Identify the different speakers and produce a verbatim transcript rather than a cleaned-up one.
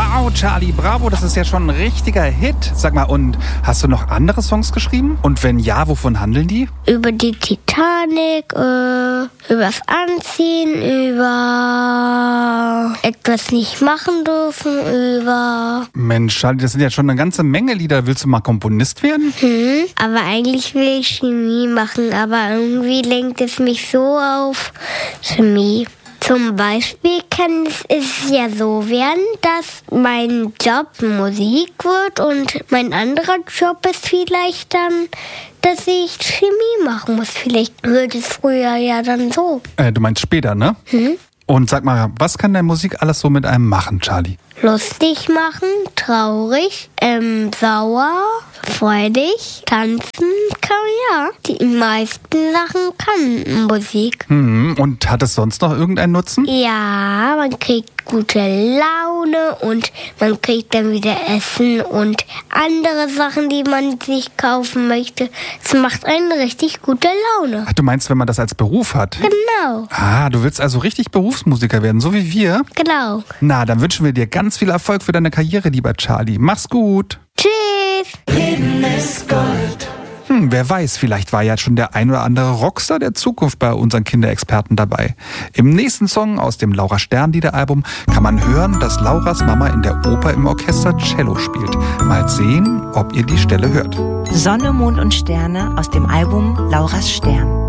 Speaker 1: Genau, Charlie, bravo, das ist ja schon ein richtiger Hit. Sag mal, und hast du noch andere Songs geschrieben? Und wenn ja, wovon handeln die?
Speaker 2: Über die Titanic, äh, übers Anziehen, über etwas nicht machen dürfen, über...
Speaker 1: Mensch, Charlie, das sind ja schon eine ganze Menge Lieder. Willst du mal Komponist werden?
Speaker 2: Hm, aber eigentlich will ich Chemie machen, aber irgendwie lenkt es mich so auf Chemie. Zum Beispiel kann es, es ja so werden, dass mein Job Musik wird und mein anderer Job ist vielleicht dann, dass ich Chemie machen muss. Vielleicht wird es früher ja dann so.
Speaker 1: Äh, du meinst später, ne?
Speaker 2: Hm?
Speaker 1: Und sag mal, was kann deine Musik alles so mit einem machen, Charlie?
Speaker 2: Lustig machen, traurig, ähm, sauer, freudig, tanzen, kann ja. Die meisten Sachen kann Musik.
Speaker 1: Hm, und hat es sonst noch irgendeinen Nutzen?
Speaker 2: Ja, man kriegt gute Laune und man kriegt dann wieder Essen und andere Sachen, die man sich kaufen möchte. Es macht einen richtig gute Laune.
Speaker 1: Ach, du meinst, wenn man das als Beruf hat?
Speaker 2: Genau.
Speaker 1: Ah, du willst also richtig Berufsmusiker werden, so wie wir?
Speaker 2: Genau.
Speaker 1: Na, dann wünschen wir dir ganz viel Erfolg für deine Karriere, lieber Charlie. Mach's gut.
Speaker 2: Tschüss.
Speaker 3: Reden ist Gold.
Speaker 1: Hm, wer weiß, vielleicht war ja schon der ein oder andere Rockstar der Zukunft bei unseren Kinderexperten dabei. Im nächsten Song aus dem Laura Stern-Lieder-Album kann man hören, dass Lauras Mama in der Oper im Orchester Cello spielt. Mal sehen, ob ihr die Stelle hört.
Speaker 4: Sonne, Mond und Sterne aus dem Album Lauras Stern.